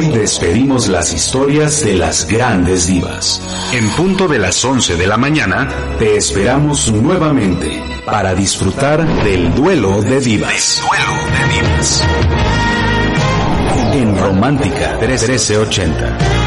Hoy despedimos las historias de las grandes divas. En punto de las 11 de la mañana, te esperamos nuevamente para disfrutar del Duelo de Divas. En Romántica 1380.